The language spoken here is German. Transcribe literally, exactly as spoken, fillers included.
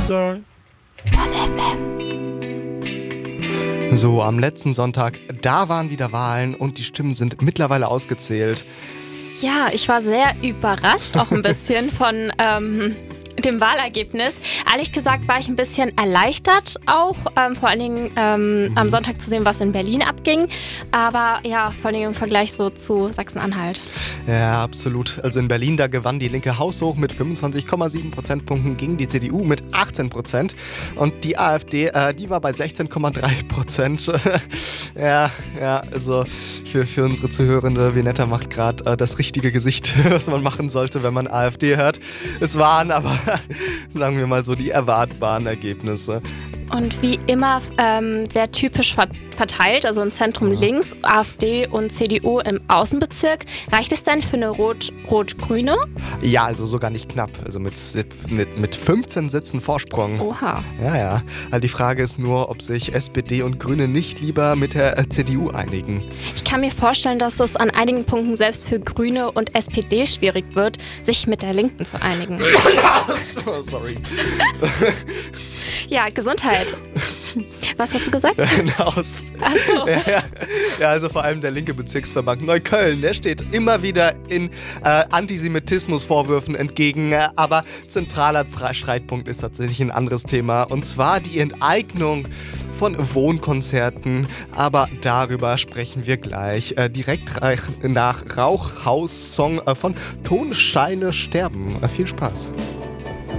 Star. So, am letzten Sonntag, da waren wieder Wahlen und die Stimmen sind mittlerweile ausgezählt. Ja, ich war sehr überrascht, auch ein bisschen von ähm, dem Wahlergebnis. Ehrlich gesagt war ich ein bisschen erleichtert auch, ähm, vor allen Dingen ähm, am Sonntag zu sehen, was in Berlin abging. Aber ja, vor allen Dingen im Vergleich so zu Sachsen-Anhalt. Ja, absolut. Also in Berlin, da gewann die Linke haushoch mit fünfundzwanzig Komma sieben Prozentpunkten gegen die C D U mit achtzehn Prozent. Und die AfD, äh, die war bei sechzehn Komma drei Prozent. ja, ja, also für, für unsere Zuhörende, Vinetta macht gerade äh, das richtige Gesicht, was man machen sollte, wenn man AfD hört. Es waren aber, sagen wir mal so, die erwartbaren Ergebnisse. Und wie immer ähm, sehr typisch ver- verteilt, also im Zentrum ja. links, AfD und C D U im Außenbezirk. Reicht es denn für eine Rot- Rot-Grüne? Ja, also sogar nicht knapp. Also mit, mit, mit fünfzehn Sitzen Vorsprung. Oha. Ja, ja. Also die Frage ist nur, ob sich S P D und Grüne nicht lieber mit der C D U einigen. Ich kann mir vorstellen, dass es an einigen Punkten selbst für Grüne und S P D schwierig wird, sich mit der Linken zu einigen. oh, sorry. Ja, Gesundheit. Was hast du gesagt? Naust. Ach so. Ja, ja, also vor allem der linke Bezirksverband Neukölln, der steht immer wieder in äh, Antisemitismusvorwürfen entgegen. Äh, aber zentraler Streitpunkt ist tatsächlich ein anderes Thema. Und zwar die Enteignung von Wohnkonzerten. Aber darüber sprechen wir gleich. Äh, direkt nach Rauchhaus-Song äh, von Tonsteine sterben. Äh, viel Spaß.